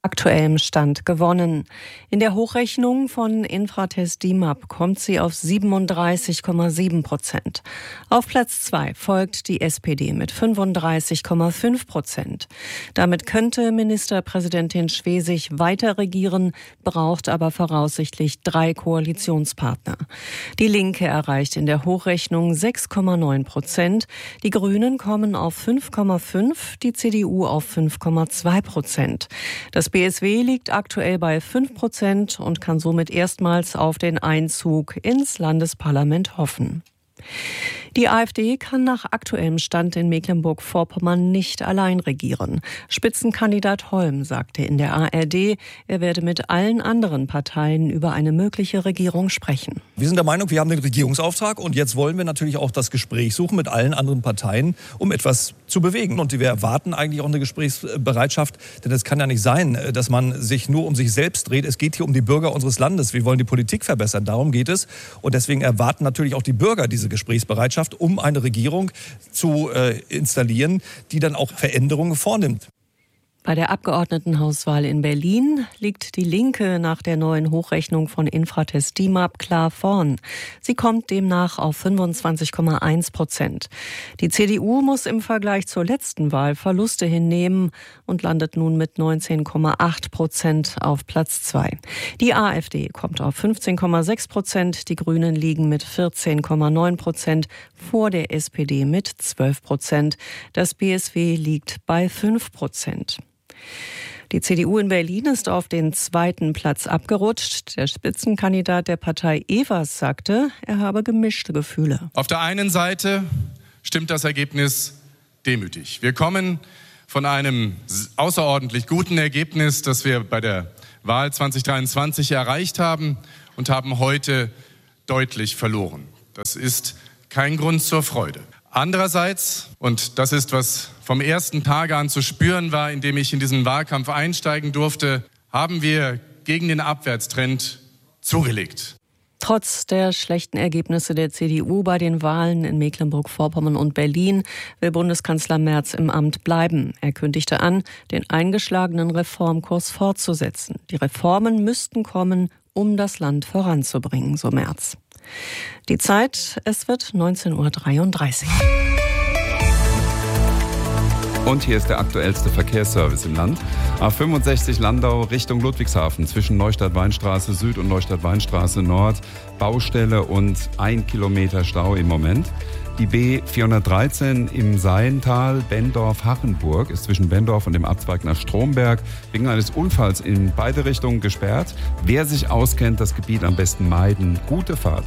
aktuellem Stand gewonnen. In der Hochrechnung von Infratest DIMAP kommt sie auf 37,7%. Auf Platz 2 folgt die SPD mit 35,5%. Damit könnte Ministerpräsidentin Schwesig weiter regieren, braucht aber voraussichtlich 3 Koalitionspartner. Die Linke erreicht in der Hochrechnung 6,9%. Die Grünen kommen auf 5,5%, die CDU auf 5,2%. Das BSW liegt aktuell bei 5% und kann somit erstmals auf den Einzug ins Landesparlament hoffen. Die AfD kann nach aktuellem Stand in Mecklenburg-Vorpommern nicht allein regieren. Spitzenkandidat Holm sagte in der ARD, er werde mit allen anderen Parteien über eine mögliche Regierung sprechen. Wir sind der Meinung, wir haben den Regierungsauftrag und jetzt wollen wir natürlich auch das Gespräch suchen mit allen anderen Parteien, um etwas zu bewegen. Und wir erwarten eigentlich auch eine Gesprächsbereitschaft, denn es kann ja nicht sein, dass man sich nur um sich selbst dreht. Es geht hier um die Bürger unseres Landes. Wir wollen die Politik verbessern, darum geht es. Und deswegen erwarten natürlich auch die Bürger diese Gesprächsbereitschaft, um eine Regierung zu installieren, die dann auch Veränderungen vornimmt. Bei der Abgeordnetenhauswahl in Berlin liegt die Linke nach der neuen Hochrechnung von Infratest DIMAP klar vorn. Sie kommt demnach auf 25,1%. Die CDU muss im Vergleich zur letzten Wahl Verluste hinnehmen und landet nun mit 19,8% auf Platz 2. Die AfD kommt auf 15,6%, die Grünen liegen mit 14,9% vor der SPD mit 12%. Das BSW liegt bei 5%. Die CDU in Berlin ist auf den 2. Platz abgerutscht. Der Spitzenkandidat der Partei Evers sagte, er habe gemischte Gefühle. Auf der einen Seite stimmt das Ergebnis demütig. Wir kommen von einem außerordentlich guten Ergebnis, das wir bei der Wahl 2023 erreicht haben und haben heute deutlich verloren. Das ist kein Grund zur Freude. Andererseits, und das ist, was vom ersten Tage an zu spüren war, indem ich in diesen Wahlkampf einsteigen durfte, haben wir gegen den Abwärtstrend zugelegt. Trotz der schlechten Ergebnisse der CDU bei den Wahlen in Mecklenburg-Vorpommern und Berlin will Bundeskanzler Merz im Amt bleiben. Er kündigte an, den eingeschlagenen Reformkurs fortzusetzen. Die Reformen müssten kommen, um das Land voranzubringen, so Merz. Die Zeit, es wird 19:33 Uhr. Und hier ist der aktuellste Verkehrsservice im Land. A65 Landau Richtung Ludwigshafen zwischen Neustadt-Weinstraße Süd und Neustadt-Weinstraße Nord. Baustelle und 1 Kilometer Stau im Moment. Die B413 im Seiental, Benndorf-Hachenburg, ist zwischen Benndorf und dem Abzweig nach Stromberg wegen eines Unfalls in beide Richtungen gesperrt. Wer sich auskennt, das Gebiet am besten meiden. Gute Fahrt.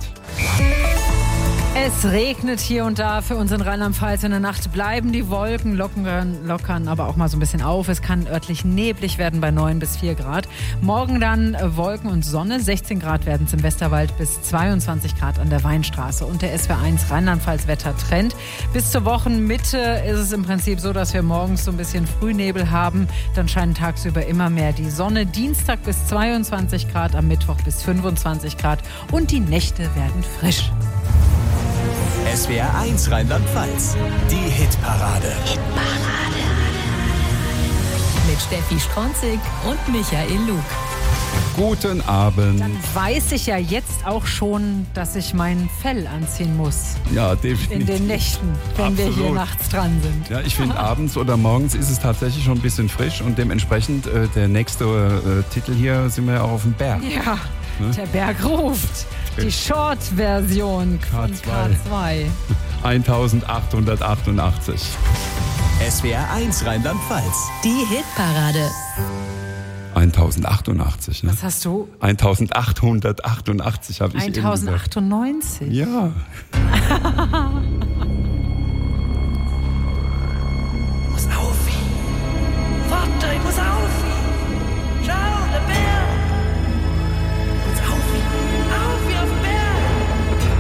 Es regnet hier und da für uns in Rheinland-Pfalz. In der Nacht bleiben die Wolken, lockern aber auch mal so ein bisschen auf. Es kann örtlich neblig werden bei 9 bis 4 Grad. Morgen dann Wolken und Sonne. 16 Grad werden es im Westerwald bis 22 Grad an der Weinstraße. Und der SWR1 Rheinland-Pfalz-Wetter-Trend. Bis zur Wochenmitte ist es im Prinzip so, dass wir morgens so ein bisschen Frühnebel haben. Dann scheint tagsüber immer mehr die Sonne. Dienstag bis 22 Grad, am Mittwoch bis 25 Grad. Und die Nächte werden frisch. SWR1 Rheinland-Pfalz, die Hitparade. Mit Steffi Stronzig und Michael Lug. Guten Abend. Dann weiß ich ja jetzt auch schon, dass ich mein Fell anziehen muss. Ja, definitiv. In den Nächten, wenn wir hier nachts dran sind. Ja, ich finde, abends oder morgens ist es tatsächlich schon ein bisschen frisch und dementsprechend der nächste Titel hier sind wir ja auch auf dem Berg. Ja, der Berg ruft. Die Short-Version von K2. 1888. SWR1 Rheinland-Pfalz. Die Hitparade. 1088, ne? Was hast du? 1888 habe ich eben gesagt. 1098? Ja.